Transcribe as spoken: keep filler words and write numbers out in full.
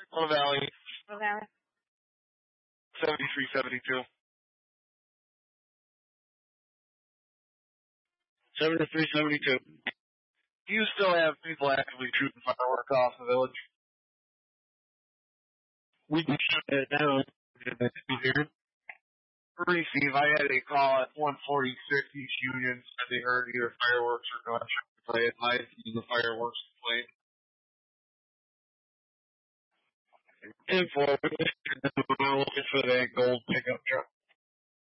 Little Valley. Little Valley. seventy-three seventy-two. seventy-three seventy-two. Do you still have people actively shooting fireworks off the village? We can shut that down. Here. Receive. I had a call at one forty-six East Union. Said they heard either fireworks or gunshot play. Advised to the fireworks complaint. And forward, I'm looking for that gold pickup truck.